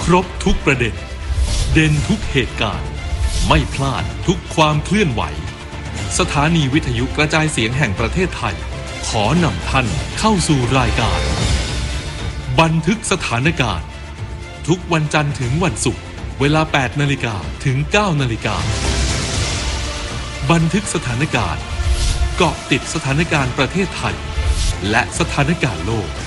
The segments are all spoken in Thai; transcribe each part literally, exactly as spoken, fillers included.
รบทุกประเด็นเด่นทุกเหตุการณ์ไม่พลาดทุกความเคลื่อนไหวสถานีวิทยุกระจายเสียงแห่งประเทศไทยขอนำท่านเข้าสู่รายการบันทึกสถานการณ์ทุกวันจันทร์ถึงวันศุกร์เวลา แปดนาฬิกา ถึง เก้านาฬิกาบันทึกสถานการณ์เกาะติดสถานการณ์ประเทศไทยและสถานการณ์โลก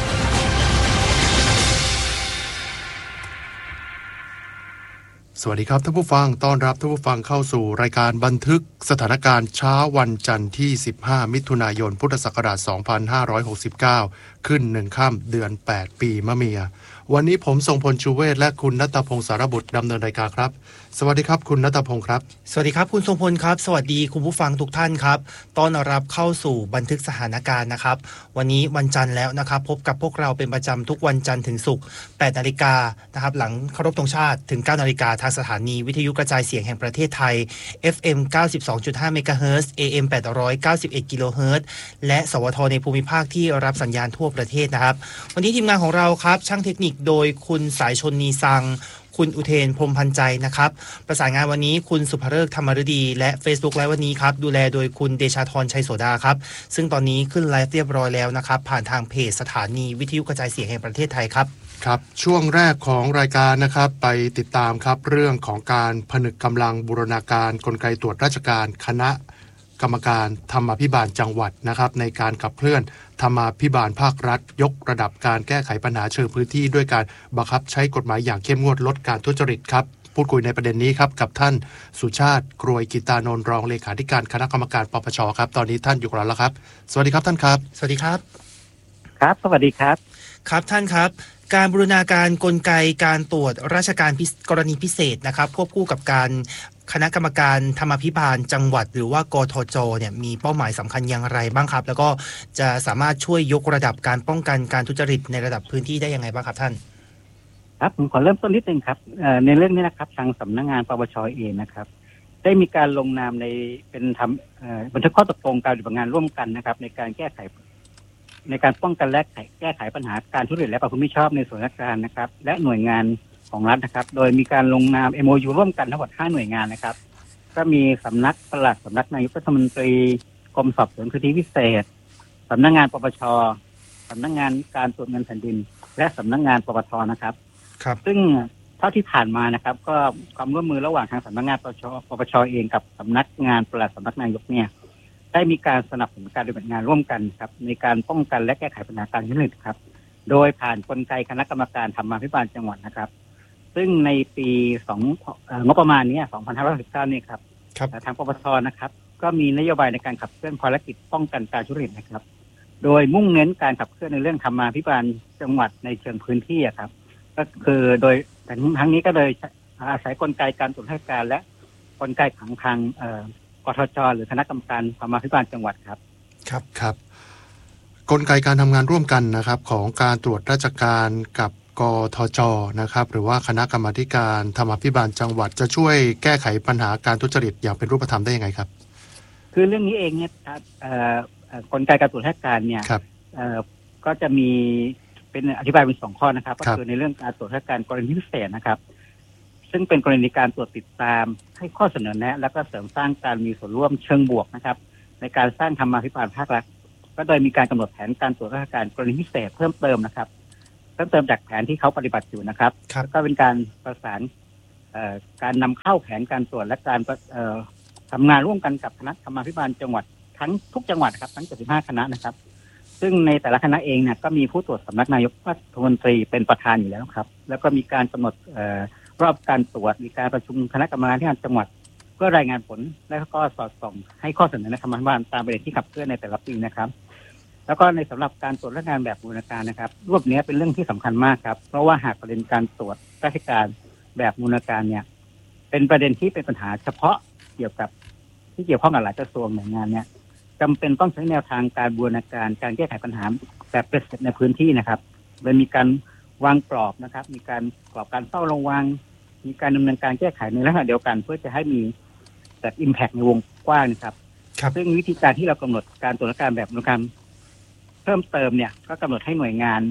สวัสดีครับท่านผู้ฟังต้อนรับท่านผู้ฟังเข้าสู่รายการบันทึกสถานการณ์เช้าวันจันทร์ที่สิบห้ามิถุนายนพุทธศักราชสองพันห้าร้อยหกสิบเก้าขึ้นหนึ่งค่ำเดือนแปดปีมะเมียวันนี้ผมทรงพลชูเวศและคุณณัฐพงศ์สารบุตรดำเนินรายการครับสวัสดีครับคุณณัฐพงศ์ครับสวัสดีครับคุณทรงพลครับสวัสดีคุณผู้ฟังทุกท่านครับต้อนรับเข้าสู่บันทึกสถานการณ์นะครับวันนี้วันจันทร์แล้วนะครับพบกับพวกเราเป็นประจำทุกวันจันทร์ถึงศุกร์แปดนาฬิกานะครับหลังเคารพธงชาติถึงเก้านาฬิกาทางสถานีวิทยุกระจายเสียงแห่งประเทศไทย เอฟ เอ็ม เก้าสิบสองจุดห้า เมกะเฮิรตซ์ เอ เอ็ม แปดร้อยเก้าสิบเอ็ด กิโลเฮิรตซ์และสวทในภูมิภาคที่รับสัญญาณทั่วประเทศนะครับวันนี้ทีมงานของเราครับช่างเทคนิคโดยคุณสายชนนีซังคุณอุเทนพรหมพันใจนะครับประสานงานวันนี้คุณสุภฤกษ์ธรรมฤดีและ Facebook ไลฟ์วันนี้ครับดูแลโดยคุณเดชาธรชัยโสดาครับซึ่งตอนนี้ขึ้นไลฟ์เรียบร้อยแล้วนะครับผ่านทางเพจสถานีวิทยุกระจายเสียงแห่งประเทศไทยครับครับช่วงแรกของรายการนะครับไปติดตามครับเรื่องของการผนึกกำลังบูรณาการกลไกตรวจราชการคณะกรรมการธรรมาภิบาลจังหวัดนะครับในการขับเคลื่อนธรรมาภิบาลภาครัฐยกระดับการแก้ไขปัญหาเชิงพื้นที่ด้วยการบังคับใช้กฎหมายอย่างเข้มงวดลดการทุจริตครับพูดคุยในประเด็นนี้ครับกับท่านสุชาติกรวยกิตานนท์รองเลขาธิการคณะกรรมการปปชครับตอนนี้ท่านอยู่กับเราแล้วครับสวัสดีครับท่านครับสวัสดีครับครับสวัสดีครับครับท่านครับการบูรณาการกลไกการตรวจราชการกรณีพิเศษนะครับควบคู่กับการคณะกรรมการธรรมาภิบาลจังหวัดหรือว่ากทจเนี่ยมีเป้าหมายสำคัญอย่างไรบ้างครับแล้วก็จะสามารถช่วยยกระดับการป้องกันการทุจริตในระดับพื้นที่ได้ยังไงบ้างครับท่านครับผมขอเริ่มต้นนิดนึงครับในเรื่องนี้นะครับทางสำนักงานปปชเองนะครับได้มีการลงนามในเป็นทำบันทึกข้อตกลงการปฏิบัติงานร่วมกันนะครับในการแก้ไขในการป้องกันและแก้ไขปัญหาการทุจริตและประพฤติมิชอบในส่วนราชการนะครับและหน่วยงานของรัฐนะครับโดยมีการลงนาม เอ็ม โอ ยู ร่วมกันทั้งหมดห้าหน่วยงานนะครับก็มีสำนักปลัดสำนักนายกรัฐมนตรีกรมสอบสวนคดีพิเศษสำนักงานปปชสำนักงานการตรวจเงินแผ่นดินและสำนักงานปปทนะครับครับซึ่งเท่าที่ผ่านมานะครับก็ความร่วมมือระหว่างทางสำนักงานปปชปปชเองกับสำนักงานปลัดสำนักนายกเนี่ยได้มีการสนับสนุนการปฏิบัติงานร่วมกันครับในการป้องกันและแก้ไขปัญหาการทุจริตครับโดยผ่านกลไกคณะกรรมการธรรมาภิบาลจังหวัดนะครับซึ่งในปีสองงบประมาณนี้สองพันห้าร้อยสิบเก้านี่ครับทางปปชนะครับก็มีนโยบายในการขับเคลื่อนภารกิจป้องกันการทุจริตนะครับโดยมุ่งเน้นการขับเคลื่อนในเรื่องธรรมาภิบาลจังหวัดในเชิงพื้นที่ครับก็คือโดยทั้งนี้ก็โดยอาศัยกลไกการตรวจราชการและกลไกของทางกทจหรือคณะกรรมการธรรมาภิบาลจังหวัดครับครับครับกลไกการทำงานร่วมกันนะครับของการตรวจราชการกับกทจนะครับหรือว่าคณะกรรมาการธรรมาภิบาลจังหวัดจะช่วยแก้ไขปัญหาการทุจริตอย่างเป็นรูปธรรมได้ยังไงครับคือเรื่องนี้เองเนี่ยกลไกการตรวจราชการเนี่ยก็จะมีเป็นอธิบายเป็นสองข้อนะครับก็คือในเรื่องการตรวจราชการกรณีพิเศษนะครับซึ่งเป็นกรณีการตรวจติดตามให้ข้อเสนอแนะและก็เสริมสร้างการมีส่วนร่วมเชิงบวกนะครับในการสร้างธรรมาภิบาลภาครัฐก็โดยมีการกำหนดแผนการตรวจราชการกรณีพิเศษเพิ่มเติมนะครับเพิ่มเติมจากแผนที่เขาปฏิบัติอยู่นะครับก็เป็นการประสานการนำเข้าแผนการตรวจและการทำงานร่วมกันกับคณะธรรมาภิบาลจังหวัดทั้งทุกจังหวัดครับทั้งเจ็ดสิบห้าคณะนะครับซึ่งในแต่ละคณะเองเนี่ยก็มีผู้ตรวจสำนักนายกรัฐมนตรีเป็นประธานอยู่แล้วครับแล้วก็มีการกำหนดรอบการตรวจมีการประชุมคณะกรรมการจังหวัดเพื่อรายงานผลและก็สอดส่องให้ข้อเสนอในธรรมาภิบาลตามประเด็นที่ขับเคลื่อนในแต่ละปีนะครับแล้วก็ในสำหรับการตรวจราชการแบบบูรณาการนะครับรูปนี้เป็นเรื่องที่สำคัญมากครับเพราะว่าหากประเด็นการตรวจราชการแบบบูรณาการเนี่ยเป็นประเด็นที่เป็นปัญหาเฉพาะเกี่ยวกับที่เกี่ยวข้องกับหลายกระทรวงหน่วยงานเนี่ยจำเป็นต้องใช้แนวทางการบูรณาการการแก้ไขปัญหาแบบเป็นเสร็จในพื้นที่นะครับโดยมีการวางกรอบนะครับมีการกรอบการเฝ้าระวังมีการดำเนินการแก้ไขในลักษณะเดียวกันเพื่อจะให้มีแต่ impact ในวงกว้างนะครับซึ่งวิธีการที่เรากำหนดการตรวจราชการแบบบูรณาการเพิ่มเติมเนี่ยก็กำหนดให้หน่วยงาน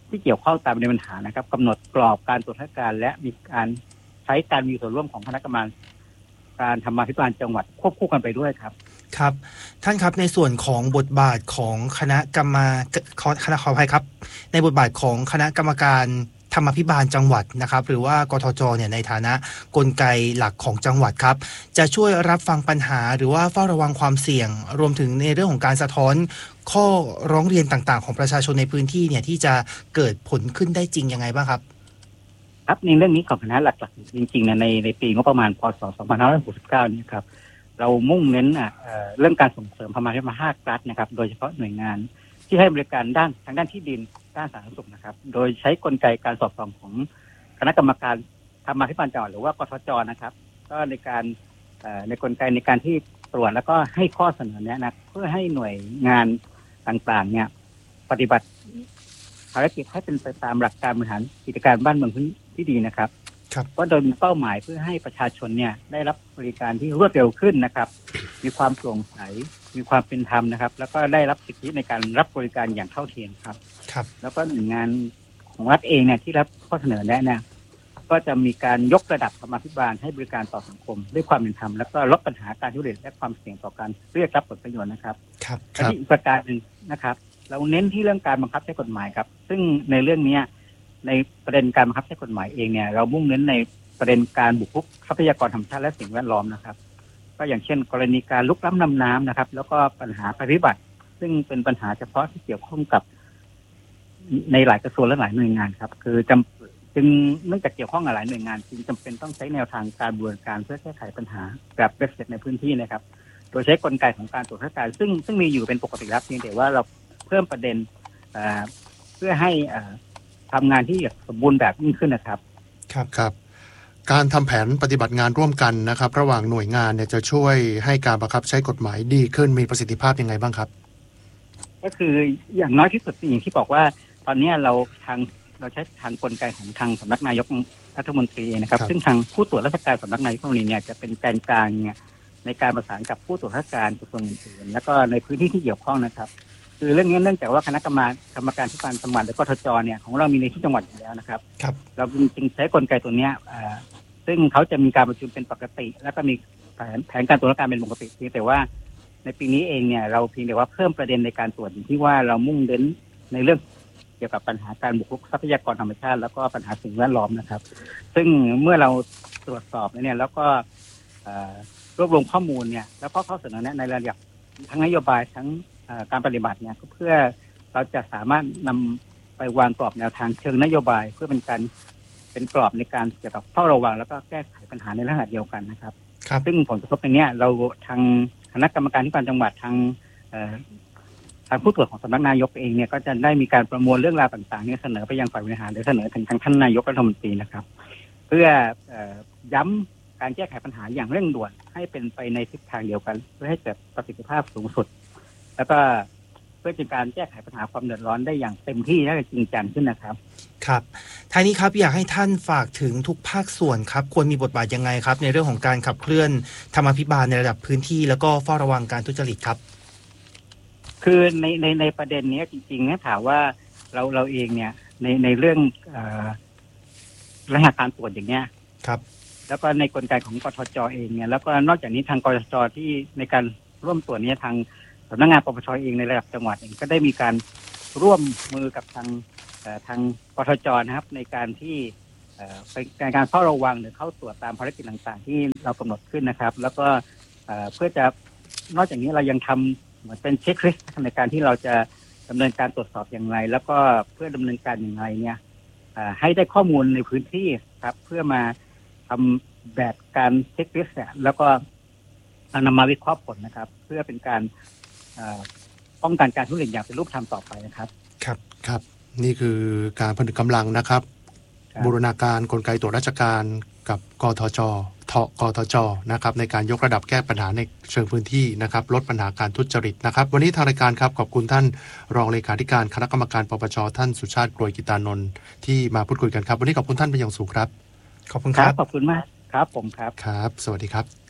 ที่เกี่ยวข้องตามประเด็นปัญหานะครับกำหนดกรอบการตรวจราชการและมีการใช้การมีส่วนร่วมของคณะกรรมการธรรมาภิบาลจังหวัดควบคู่กันไปด้วยครับครับท่านครับในส่วนของบทบาทของคณะกรรมคณะขออภัยครับในบทบาทของคณะกรรมการธรรมาภิบาลจังหวัดนะครับหรือว่ากทจเนี่ยในฐานะกลไกหลักของจังหวัดครับจะช่วยรับฟังปัญหาหรือว่าเฝ้าระวังความเสี่ยงรวมถึงในเรื่องของการสะท้อนข้อร้องเรียนต่างๆของประชาชนในพื้นที่เนี่ยที่จะเกิดผลขึ้นได้จริงยังไงบ้างครับครับในเรื่องนี้ของคณะหลักๆจริงๆในในปีงบประมาณพ.ศ. สองพันห้าร้อยหกสิบเก้านี่ครับเรามุ่งเน้นอ่ะเรื่องการส่งเสริมธรรมาภิบาลภาครัฐนะครับโดยเฉพาะหน่วยงานที่ให้บริการด้านทางด้านที่ดินด้านสาธารณสุขนะครับโดยใช้กลไกการสอบสวนของคณะกรรมการธรรมาภิบาลจังหวัดหรือว่ากทจนะครับก็ในการในกลไกในการที่ตรวจแล้วก็ให้ข้อเสนอแนะนะเพื่อให้หน่วยงานต่างๆเนี่ยปฏิบัติภารกิจให้เป็นไปตามหลักการบริหารกิจการบ้านเมืองที่ดีนะครับก็โดยมีเป้าหมายเพื่อให้ประชาชนเนี่ยได้รับบริการที่รวดเร็วขึ้นนะครับมีความโปร่งใสมีความเป็นธรรมนะครับแล้วก็ได้รับสิทธิในการรับบริการอย่างเท่าเทียมครับครับแล้วก็หน่วยงานของรัฐเองเนี่ยที่รับข้อเสนอแนะเนี่ยก็จะมีการยกระดับธรรมาภิบาลให้บริการต่อสังคมด้วยความเป็นธรรมแล้วก็ลดปัญหาการทุจริตและความเสี่ยงต่อการเรียกรับผลประโยชน์นะครับครับและอีกประการหนึ่งนะครับเราเน้นที่เรื่องการบังคับใช้กฎหมายครับซึ่งในเรื่องนี้ในประเด็นการบังคับใช้กฎหมายเองเนี่ยเรามุ่งเน้นในประเด็นการบุกรุกทรัพยากรธรรมชาติและสิ่งแวดล้อมนะครับก็อย่างเช่นกรณีการลุกล้ำนำน้ำนะครับแล้วก็ปัญหาภัยพิบัติซึ่งเป็นปัญหาเฉพาะที่เกี่ยวข้องกับในหลายกระทรวงและหลายหน่วยงานครับคือจำจึงเนื่องจากเกี่ยวข้องกับหลายหน่วยงานจึงจำเป็นต้องใช้แนวทางการบูรณาการเพื่อแก้ไขปัญหาแบบเบ็ดเสร็จในพื้นที่นะครับโดยใช้กลไกของการตรวจราชการซึ่งซึ่งมีอยู่เป็นปกติแล้วเพียงแต่ว่าเราเพิ่มประเด็นเพื่อให้ทำงานที่สมบูรณ์แบบยิ่งขึ้นนะครับครับครับการทำแผนปฏิบัติงานร่วมกันนะครับระหว่างหน่วยงานเนี่ยจะช่วยให้การบังคับใช้กฎหมายดีขึ้นมีประสิทธิภาพยังไงบ้างครับก็คืออย่างน้อยที่สุดอย่างที่บอกว่าตอนนี้เราทางเราใช้ทางกลไกของทางสำนักนายกรัฐมนตรีนะครับซึ่งทางผู้ตรวจราชการสำนักนายกรัฐมนตรีเนี่ยจะเป็นแกนกลางเนี่ยในการประสานกับผู้ตรวจราชการกระทรวงอื่นๆแล้วก็ในพื้นที่ที่เกี่ยวข้องนะครับคือเรื่องนี้เนื่องจากว่าคณะกรรมการกรรมการที่การจังหวัดและกทจเนี่ยของเรามีในที่จังหวัดอยู่แล้วนะครับเราจึงใช้กลไกตัวนี้ซึ่งเขาจะมีการประชุมเป็นปกติแล้วก็มีแผนแผนการตรวจราชการเป็นปกติเพียงแต่ว่าในปีนี้เองเนี่ยเราเพียงแต่ว่าเพิ่มประเด็นในการตรวจที่ว่าเรามุ่งเน้นในเรื่องเกี่ยวกับปัญหาการบุกรุกทรัพยากรธรรมชาติแล้วก็ปัญหาสิ่งแวดล้อมนะครับซึ่งเมื่อเราตรวจสอบเนี่ยแล้วก็รวบรวมข้อมูลเนี่ยแล้วก็ข้อเสนอแนะในระดับทั้งนโยบายทั้งการปฏิบัติเนี่ยเพื่อเราจะสามารถนำไปวางกรอบแนวทางเชิงนโยบายเพื่อเป็นการเป็นกรอบในการเกี่ยวกับเฝ้าระวังแล้วก็แก้ไขปัญหาในลักษณะเดียวกันนะครับซึ่งผลกระทบในนี้เราทางคณะกรรมการที่การจังหวัดทางทางผู้ตรวจของสำนักนายกเองเนี่ยก็จะได้มีการประมวลเรื่องราวต่างๆเนี่ยเสนอไปยังฝ่ายบริหารหรือเสนอถึงทางท่านนายกรัฐมนตรีนะครับเพื่อย้ำการแก้ไขปัญหาอย่างเร่งด่วนให้เป็นไปในทิศทางเดียวกันเพื่อให้เกิดประสิทธิภาพสูงสุดแล้วก็เพื่อเป็นการแก้ไขปัญหาความเดือดร้อนได้อย่างเต็มที่และจริงจังขึ้นนะครับครับท้ายนี้ครับอยากให้ท่านฝากถึงทุกภาคส่วนครับควรมีบทบาทยังไงครับในเรื่องของการขับเคลื่อนธรรมาภิบาลในระดับพื้นที่แล้วก็เฝ้าระวังการทุจริตครับคือในในในประเด็นนี้จริงๆเนี่ยถามว่าเราเราเองเนี่ยในในเรื่องรหัสการตรวจอย่างเงี้ยครับแล้วก็ในกลไกของกทจเองเนี่ยแล้วก็นอกจากนี้ทางกทจที่ในการร่วมตรวจนี้ทางสำนักงานปปชเองในระดับจังหวัดเองก็ได้มีการร่วมมือกับทางทางกทจนะครับในการที่เป็นการเฝ้าระวังหรือเข้าตรวจตามภารกิจต่างๆที่เรากำหนดขึ้นนะครับแล้วก็เพื่อจะนอกจากนี้เรายังทำเหมือนเป็นเช็คลิสต์ในการที่เราจะดำเนินการตรวจสอบอย่างไรแล้วก็เพื่อดำเนินการอย่างไรเนี่ยให้ได้ข้อมูลในพื้นที่ครับเพื่อมาทำแบบการเช็คลิสต์แล้วก็นำมาวิเคราะห์ผลนะครับเพื่อเป็นการป้องกันการทุจริตอย่างเป็นรูปธรรมต่อไปนะครับครับครับนี่คือการผนึกกำลังนะครับบูรณาการกลไกตรวจราชการกับกทจทกทจนะครับในการยกระดับแก้ปัญหาในเชิงพื้นที่นะครับลดปัญหาการทุจริตนะครับวันนี้ทางรายการครับขอบคุณท่านรองเลขาธิการคณะกรรมการปปชท่านสุชาติกรวยกิตานนท์ที่มาพูดคุยกันครับวันนี้ขอบคุณท่านเป็นอย่างสูงครับขอบคุณครับขอบคุณมากครับผมครับครับสวัสดีครับครับ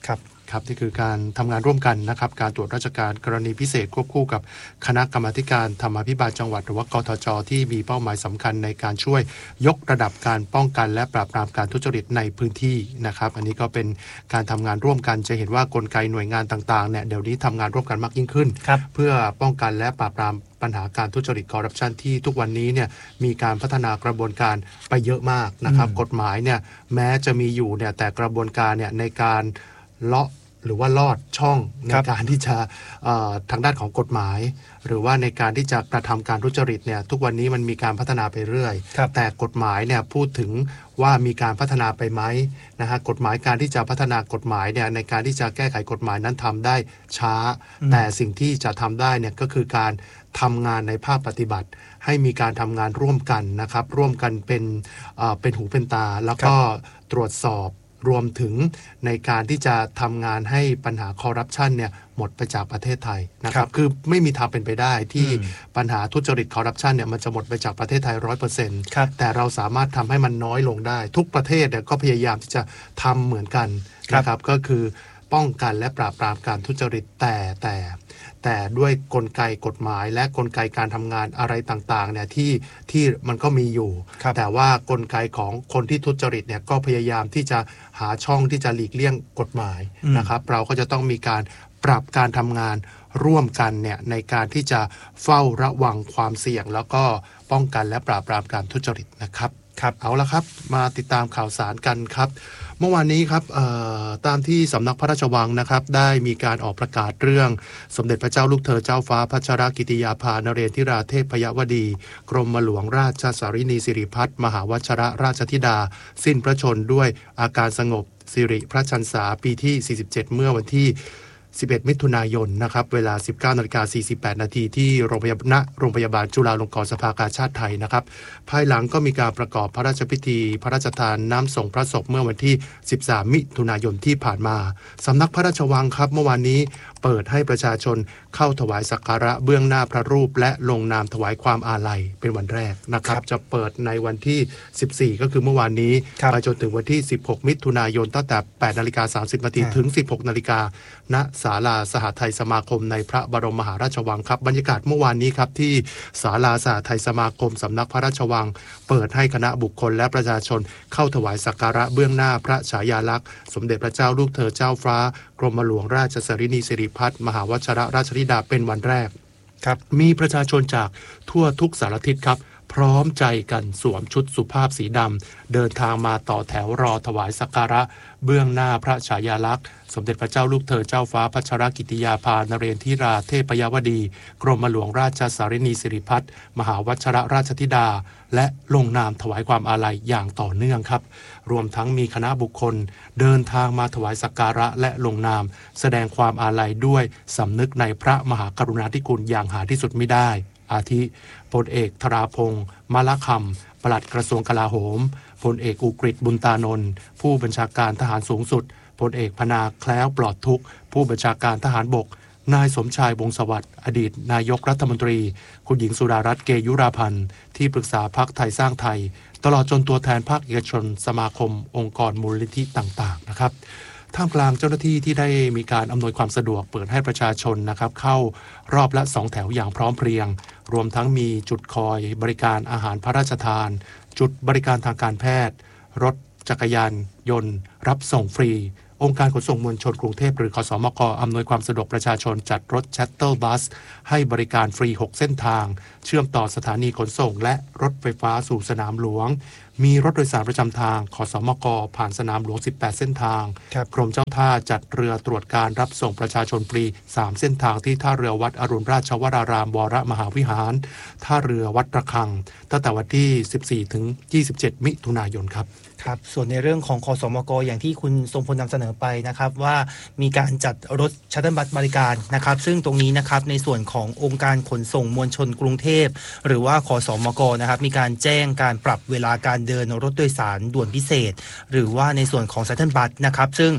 ครับนี่คือการทำงานร่วมกันนะครับการตรวจราชการกรณีพิเศษควบคู่กับคณะกรรมาการธรรมาภิบาลจังหวัดหรือว่ากทจ.ที่มีเป้าหมายสำคัญในการช่วยยกระดับการป้องกันและปราบปรามการทุจริตในพื้นที่นะครับอันนี้ก็เป็นการทำงานร่วมกันจะเห็นว่ากลไกหน่วยงานต่างๆเนี่ยเดี๋ยวนี้ทำงานร่วมกันมากยิ่งขึ้นเพื่อป้องกันและปราบปรามปัญหาการทุจริตคอร์รัปชันที่ทุกวันนี้เนี่ยมีการพัฒนากระบวนการไปเยอะมากนะครับกฎหมายเนี่ยแม้จะมีอยู่เนี่ยแต่กระบวนการเนี่ยในการเลาะหรือว่าลอดช่องในการที่จะทางด้านของกฎหมายหรือว่าในการที่จะกระทำการทุจริตเนี่ยทุกวันนี้มันมีการพัฒนาไปเรื่อยแต่กฎหมายเนี่ยพูดถึงว่ามีการพัฒนาไปไหมนะฮะกฎหมายการที่จะพัฒนากฎหมายเนี่ยในการที่จะแก้ไขกฎหมายนั้นทำได้ช้าแต่สิ่งที่จะทำได้เนี่ยก็คือการทำงานในภาคปฏิบัติให้มีการทำงานร่วมกันนะครับร่วมกันเป็นเป็นหูเป็นตาแล้วก็ตรวจสอบรวมถึงในการที่จะทำงานให้ปัญหาคอร์รัปชันเนี่ยหมดไปจากประเทศไทยนะครับคือไม่มีทางเป็นไปได้ที่ปัญหาทุจริตคอร์รัปชันเนี่ยมันจะหมดไปจากประเทศไทย ร้อยเปอร์เซ็นต์ แต่เราสามารถทำให้มันน้อยลงได้ทุกประเทศเนี่ยก็พยายามที่จะทำเหมือนกันนะครับก็คือป้องกันและปราบปรามการทุจริตแต่แต่แต่ด้วยกลไกกฎหมายและกลไกการทำงานอะไรต่างๆเนี่ยที่ที่มันก็มีอยู่แต่ว่ากลไกของคนที่ทุจริตเนี่ยก็พยายามที่จะหาช่องที่จะหลีกเลี่ยงกฎหมายนะครับเราก็จะต้องมีการปรับการทำงานร่วมกันเนี่ยในการที่จะเฝ้าระวังความเสี่ยงแล้วก็ป้องกันและปราบปรามการทุจริตนะครับครับเอาละครับมาติดตามข่าวสารกันครับเมื่อวานนี้ครับตามที่สำนักพระราชวังนะครับได้มีการออกประกาศเรื่องสมเด็จพระเจ้าลูกเธอเจ้าฟ้าพัชรกิติยาภานเรศธิราเทพยวดีกรมหลวงราชสารินีสิริพัฒน์มหาวชรราชธิดาสิ้นพระชนด้วยอาการสงบสิริพระชรรษาปีที่สี่สิบเจ็ดเมื่อวันที่สิบเอ็ดมิถุนายนนะครับเวลา สิบเก้านาฬิกาสี่สิบแปดนาทีที่โรงพยาบาลณโรงพยาบาลจุฬาลงกรณ์สภากาชาดไทยนะครับภายหลังก็มีการประกอบพระราชพิธีพระราชทานน้ำส่งพระศพเมื่อวันที่สิบสามมิถุนายนที่ผ่านมาสำนักพระราชวังครับเมื่อวานนี้เปิดให้ประชาชนเข้าถวายสักการะเบื้องหน้าพระรูปและลงนามถวายความอาลัยเป็นวันแรกนะครับจะเปิดในวันที่สิบสี่ก็คือเมื่อวานนี้ไปจนถึงวันที่สิบหกมิถุนายนตั้งแต่ แปดนาฬิกาสามสิบนาทีถึง สิบหกนาฬิกาณศาลาสหทัยสมาคมในพระบรมมหาราชวังครับบรรยากาศเมื่อวานนี้ครับที่ศาลาสหทัยสมาคมสำนักพระราชวังเปิดให้คณะบุคคลและประชาชนเข้าถวายสักการะเบื้องหน้าพระฉายาลักษณ์สมเด็จพระเจ้าลูกเธอเจ้าฟ้ากรมหลวงราชสารินีสิริพัฒน์มหาวชรราชธิดาเป็นวันแรกครับมีประชาชนจากทั่วทุกสารทิศครับพร้อมใจกันสวมชุดสุภาพสีดำเดินทางมาต่อแถวรอถวายสักการะเบื้องหน้าพระฉายาลักษณ์สมเด็จพระเจ้าลูกเธอเจ้าฟ้าพัชรกิติยาภานเรศธิราเทพยวดีกรมหลวงราชสารินีสิริพัฒน์มหาวชรราชธิดาและลงนามถวายความอาลัยอย่างต่อเนื่องครับรวมทั้งมีคณะบุคคลเดินทางมาถวายสักการะและลงนามแสดงความอาลัยด้วยสำนึกในพระมหากรุณาธิคุณอย่างหาที่สุดมิได้อาทิพลเอกธราพงษ์มะละคำปลัดกระทรวงกลาโหมพลเอกอุกฤษบุญตานนท์ผู้บัญชาการทหารสูงสุดพลเอกพนาแคล้วปลอดทุกข์ผู้บัญชาการทหารบกนายสมชายวงศ์สวัสดิ์อดีตนายกรัฐมนตรีคุณหญิงสุดารัตน์เกยุราพันธ์ที่ปรึกษาพรรคไทยสร้างไทยตลอดจนตัวแทนภาคเอกชนสมาคมองค์กรมูลนิธิต่างๆนะครับท่ามกลางเจ้าหน้าที่ที่ได้มีการอำนวยความสะดวกเปิดให้ประชาชนนะครับเข้ารอบละสองแถวอย่างพร้อมเพรียงรวมทั้งมีจุดคอยบริการอาหารพระราชทานจุดบริการทางการแพทย์รถจักรยานยนต์รับส่งฟรีองค์การขนส่งมวลชนกรุงเทพหรือคสมก.อำนวยความสะดวกประชาชนจัดรถชัตเติลบัสให้บริการฟรีหกเส้นทางเชื่อมต่อสถานีขนส่งและรถไฟฟ้าสู่สนามหลวงมีรถโดยสารประจำทางคสมก.ผ่านสนามหลวงสิบแปดเส้นทางกรมเจ้าท่าจัดเรือตรวจการรับส่งประชาชนฟรีสามเส้นทางที่ท่าเรือวัดอรุณราชวรารามวรมหาวิหารท่าเรือวัดระฆังตั้งแต่วันที่สิบสี่ถึงยี่สิบเจ็ดมิถุนายนครับครับส่วนในเรื่องของคสมก.อย่างที่คุณทรงพลนำเสนอไปนะครับว่ามีการจัดรถชัตเติลบัสบริการนะครับซึ่งตรงนี้นะครับในส่วนขององค์การขนส่งมวลชนกรุงเทพหรือว่าคสมก.นะครับมีการแจ้งการปรับเวลาการเดินรถโดยสารด่วนพิเศษหรือว่าในส่วนของชัตเติลบัสนะครับซึ่งตรงนี้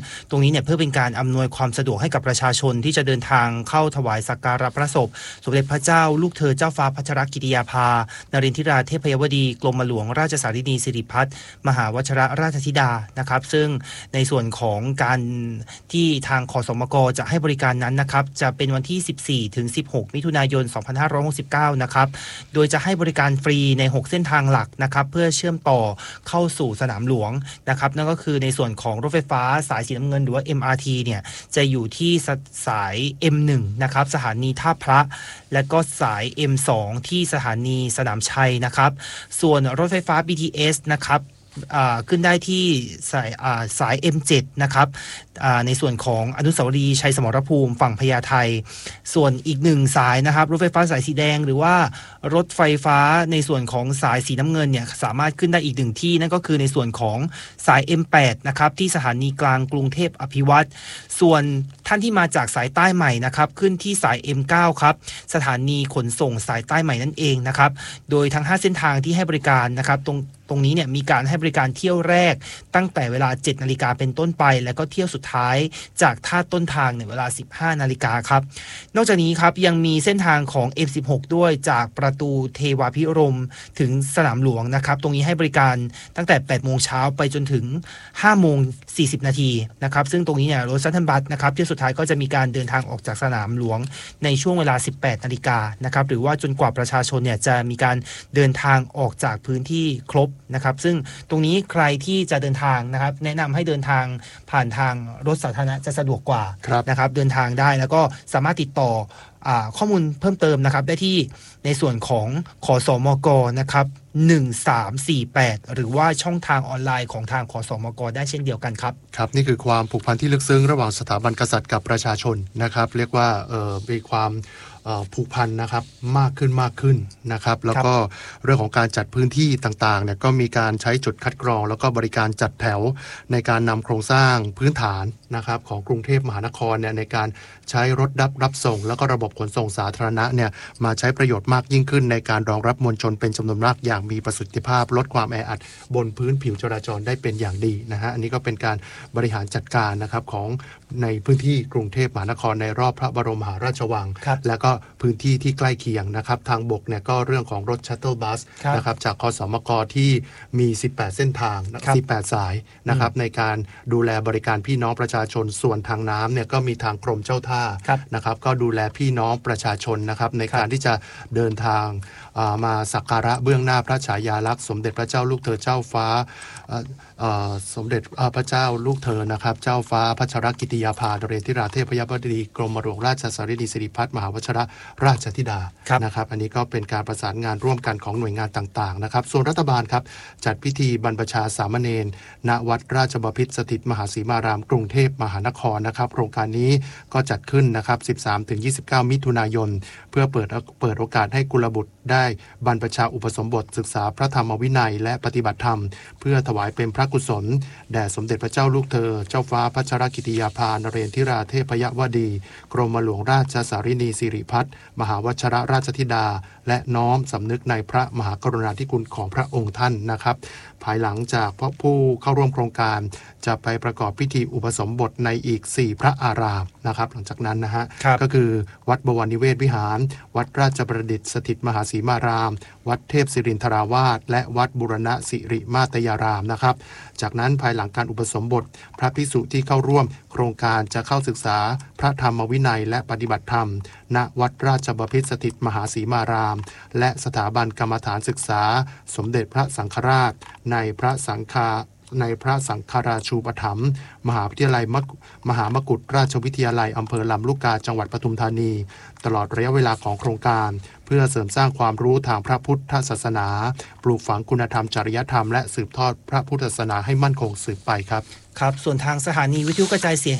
นี้เนี่ยเพื่อเป็นการอำนวยความสะดวกให้กับประชาชนที่จะเดินทางเข้าถวายสักการะพระศพสมเด็จพระเจ้าลูกเธอเจ้าฟ้าพัชรกิติยาภานรินทิราเทพยวดีกรมหลวงราชสารินีสิริพัฒน์มหาวชิรราชธิดานะครับซึ่งในส่วนของการที่ทางขสมกจะให้บริการนั้นนะครับจะเป็นวันที่สิบสี่ถึงสิบหกมิถุนายนสองพันห้าร้อยหกสิบเก้านะครับโดยจะให้บริการฟรีในหกเส้นทางหลักนะครับเพื่อเชื่อมต่อเข้าสู่สนามหลวงนะครับนั่นก็คือในส่วนของรถไฟฟ้าสายสีน้ำเงินหรือว่า เอ็ม อาร์ ที เนี่ยจะอยู่ที่สาย เอ็ม หนึ่ง นะครับสถานีท่าพระและก็สาย เอ็ม สอง ที่สถานีสนามชัยนะครับส่วนรถไฟฟ้า บี ที เอส นะครับขึ้นได้ที่สายสาย เอ็ม เจ็ด นะครับในส่วนของอนุสาวรีย์ชัยสมรภูมิฝั่งพญาไทส่วนอีกหนึ่งสายนะครับรถไฟฟ้าสายสีแดงหรือว่ารถไฟฟ้าในส่วนของสายสีน้ำเงินเนี่ยสามารถขึ้นได้อีกหนึ่งที่นั่นก็คือในส่วนของสาย เอ็ม แปด นะครับที่สถานีกลางกรุงเทพอภิวัตรส่วนท่านที่มาจากสายใต้ใหม่นะครับขึ้นที่สาย เอ็ม เก้า ครับสถานีขนส่งสายใต้ใหม่นั่นเองนะครับโดยทั้งห้าเส้นทางที่ให้บริการนะครับตรงตรงนี้เนี่ยมีการให้บริการเที่ยวแรกตั้งแต่เวลา เจ็ดนาฬิกาเป็นต้นไปแล้วก็เที่ยวสุดท้ายจากท่าต้นทางในเวลา สิบห้านาฬิกาครับนอกจากนี้ครับยังมีเส้นทางของ เอ็ม สิบหก ด้วยจากประตูเทวาภิรมย์ถึงสนามหลวงนะครับตรงนี้ให้บริการตั้งแต่ แปดโมงเช้าไปจนถึง ห้าโมงสี่สิบนาทีนะครับซึ่งตรงนี้เนี่ยรถชัตเทิลบัสนะครับที่สุดท้ายก็จะมีการเดินทางออกจากสนามหลวงในช่วงเวลา สิบแปดนาฬิกานะครับหรือว่าจนกว่าประชาชนเนี่ยจะมีการเดินทางออกจากพื้นที่ครบนะครับซึ่งตรงนี้ใครที่จะเดินทางนะครับแนะนำให้เดินทางผ่านทางรถสาธารณะจะสะดวกกว่านะครับเดินทางได้แล้วก็สามารถติดต่ออ่าข้อมูลเพิ่มเติมนะครับได้ที่ในส่วนของขสมกนะครับหนึ่งสามสี่แปดหรือว่าช่องทางออนไลน์ของทางขสมกได้เช่นเดียวกันครับครับนี่คือความผูกพันที่ลึกซึ้งระหว่างสถาบันกษัตริย์กับประชาชนนะครับเรียกว่าเอ่อมีความผูกพันนะครับมากขึ้นมากขึ้นนะครับแล้วก็เรื่องของการจัดพื้นที่ต่างๆเนี่ยก็มีการใช้จุดคัดกรองแล้วก็บริการจัดแถวในการนำโครงสร้างพื้นฐานนะครับของกรุงเทพมหานครเนี่ยในการใช้รถรับรับส่งแล้วก็ระบบขนส่งสาธารณะเนี่ยมาใช้ประโยชน์มากยิ่งขึ้นในการรองรับมวลชนเป็นจำนวนมากอย่างมีประสิทธิภาพลดความแออัดบนพื้นผิวจราจรได้เป็นอย่างดีนะฮะอันนี้ก็เป็นการบริหารจัดการนะครับของในพื้นที่กรุงเทพมหานครในรอบพระบรมมหาราชวังแล้วก็พื้นที่ที่ใกล้เคียงนะครับทางบกเนี่ยก็เรื่องของรถชัตเทิลบัสนะครับจากคสมกที่มีสิบแปดเส้นทางสิบแปดสายนะครับในการดูแลบริการพี่น้องประชาชนส่วนทางน้ำเนี่ยก็มีทางกรมเจ้าท่านะครับก็ดูแลพี่น้องประชาชนนะครับในการที่จะเดินทางมาสักการะเบื้องหน้าพระฉายาลักษณ์สมเด็จพระเจ้าลูกเธอเจ้าฟ้าสมเด็จพระเจ้าลูกเธอนะครับเจ้าฟ้าพัชรกิติยาภานเรนทิราเทพยวดีกรมหลวงราชสารินีสิริพัฒน์มหาวชิรราชธิดานะครับอันนี้ก็เป็นการประสานงานร่วมกันของหน่วยงานต่างๆนะครับส่วนรัฐบาลครับจัดพิธีบรรพชาสามเณรณวัดราชบพิตรสถิตมหาสีมารามกรุงเทพมหานครนะครับโครงการนี้ก็จัดขึ้นนะครับ สิบสามถึงยี่สิบเก้า มิถุนายนเพื่อเปิดเปิดโอกาสให้กุลบุตรได้บรรพชาอุปสมบทศึกษาพระธรรมวินัยและปฏิบัติธรรมเพื่อถวายเป็นพระกุศลแด่สมเด็จพระเจ้าลูกเธอเจ้าฟ้าพัชรกิติยาภานเรนทิราเทพยวดีกรมหลวงราชสารินีสิริพัฒน์มหาวชิรราชธิดาและน้อมสำนึกในพระมหากรุณาธิคุณของพระองค์ท่านนะครับภายหลังจากผู้เข้าร่วมโครงการจะไปประกอบพิธีอุปสมบทในอีกสี่พระอารามนะครับหลังจากนั้นนะฮะก็คือวัดบวรนิเวศวิหารวัดราชประดิษฐ์สถิตมหาสีมารามวัดเทพศิรินทราวาสและวัดบุรณะสิริมาตยารามนะครับจากนั้นภายหลังการอุปสมบทพระภิกษุที่เข้าร่วมโครงการจะเข้าศึกษาพระธรรมวินัยและปฏิบัติธรรมณวัดราชบพิตรสถิตมหาสีมารามและสถาบันกรรมฐานศึกษาสมเด็จพระสังฆราชในพระสังฆาในพระสังฆราชูปถัมภ์มหาวิทยาลัยมหามกุฏราชวิทยาลัยอำเภอลำลูกกาจังหวัดปทุมธานีตลอดระยะเวลาของโครงการเพื่อเสริมสร้างความรู้ทางพระพุทธศาสนาปลูกฝังคุณธรรมจริยธรรมและสืบทอดพระพุทธศาสนาให้มั่นคงสืบไปครับครับส่วนทางสถานีวิทยุกระจายเสียง